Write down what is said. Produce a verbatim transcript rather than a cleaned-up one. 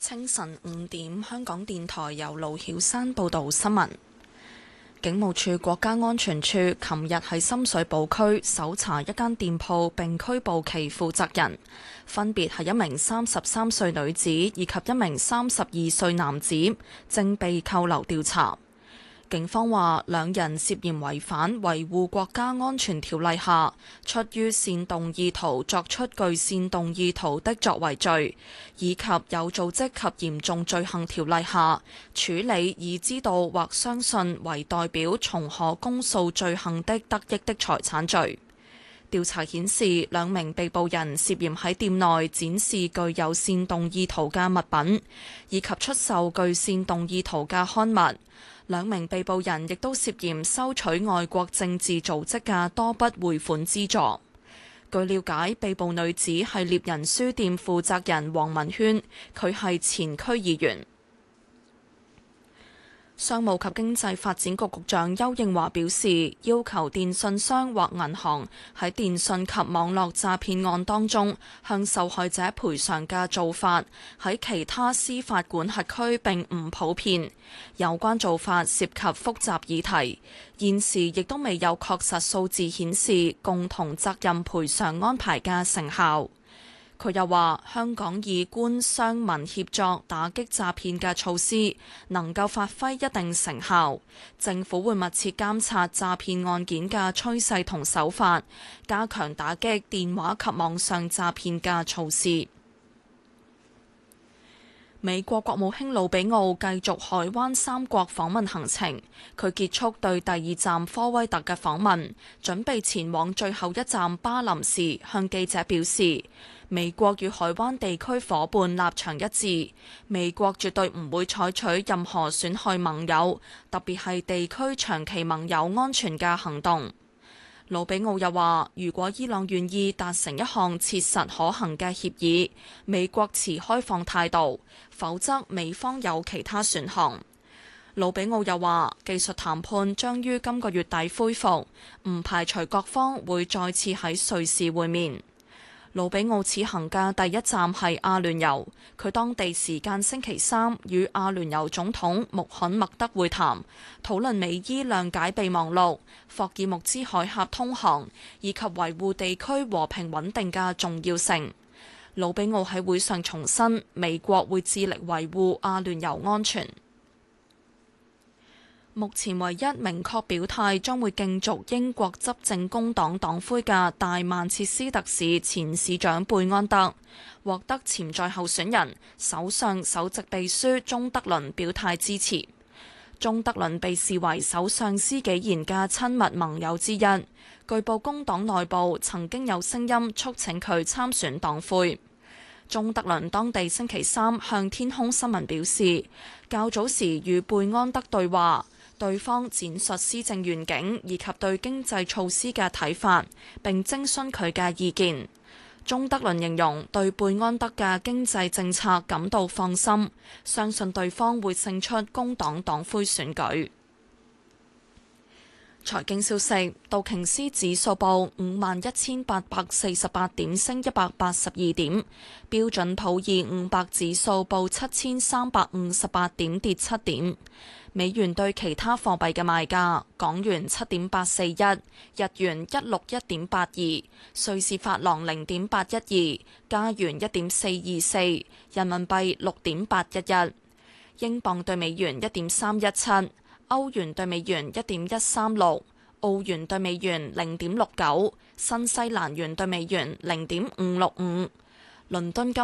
清晨五點，香港電台由盧曉山報道新聞。警務處國家安全處琴日喺深水埗區搜查一間店鋪，並拘捕其負責人，分別係一名三十三歲女子以及一名三十二歲男子，正被扣留調查。警方話，兩人涉嫌違反維護國家安全條例下出於煽動意圖作出具煽動意圖的作為罪，以及有組織及嚴重罪行條例下處理以知道或相信為代表從可公訴罪行的得益的財產罪。調查顯示，兩名被捕人涉嫌喺店內展示具有煽動意圖嘅物品，以及出售具煽動意圖嘅刊物。兩名被捕人亦都涉嫌收取外國政治組織嘅多筆匯款資助。據了解，被捕女子係獵人書店負責人黃文軒，佢係前區議員。商務及經濟發展局局長邱應華表示，要求電信商或銀行喺電信及網絡詐騙案當中向受害者賠償嘅做法，喺其他司法管轄區並唔普遍。有關做法涉及複雜議題，現時亦都未有確實數字顯示共同責任賠償安排嘅成效。佢又話，香港以官商民協作打擊詐騙嘅措施能夠發揮一定成效，政府會密切監察詐騙案件嘅趨勢同手法，加強打擊電話及網上詐騙嘅措施。美國國務卿魯比奧繼續海灣三國訪問行程，佢結束對第二站科威特嘅訪問，準備前往最後一站巴林時，向記者表示，美國與海灣地區夥伴立場一致，美國絕對唔會採取任何損害盟友，特別係地區長期盟友安全嘅行動。魯比奧又話，如果伊朗願意達成一項切實可行嘅協議，美國持開放態度，否則美方有其他選項。魯比奧又話，技術談判將於今個月底恢復，唔排除各方會再次喺瑞士會面。魯比奧此行嘅第一站係阿聯酋，佢當地時間星期三與阿聯酋總統穆罕默德會談，討論美伊諒解備忘錄、霍爾木茲海峽通航以及維護地區和平穩定嘅重要性。魯比奧喺會上重申，美國會致力維護阿聯酋安全。目前唯一明確表態將會競逐英國執政工黨黨魁嘅大曼徹斯特市前市長貝安德，獲得潛在候選人首相首席秘書鍾德倫表態支持。鍾德倫被視為首相施紀賢嘅親密盟友之一，據報工黨內部曾經有聲音促請佢參選黨魁。鍾德倫當地星期三向天空新聞表示，較早時與貝安德對話，對方闡述施政願景以及對經濟措施嘅睇法，並徵詢佢嘅意見。鍾德倫形容對貝安德嘅經濟政策感到放心，相信對方會勝出工黨黨魁選舉。財經消息，道瓊斯指數報五萬一千八百四十八點，升一百八十二點；標準普爾五百指數報七千三百五十八點，跌七點。美元對其他貨幣嘅賣價：港元七點八四一，日元一六一點八二，瑞士法郎零點八一二，加元一點四二四，人民幣六點八一一，英鎊對美元一點三一七。歐元對美元一點一三六，澳元對美元零點六九，新西蘭元對美元零點五六五。倫敦金